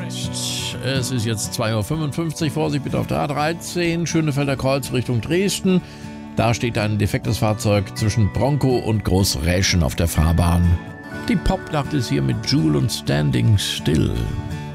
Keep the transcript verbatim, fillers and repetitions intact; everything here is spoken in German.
Es ist jetzt zwei Uhr fünfundfünfzig, Vorsicht bitte auf der A dreizehn, Schönefelder Kreuz Richtung Dresden. Da steht ein defektes Fahrzeug zwischen Bronco und Großräschen auf der Fahrbahn. Die Popnacht ist hier mit Jewel und Standing Still.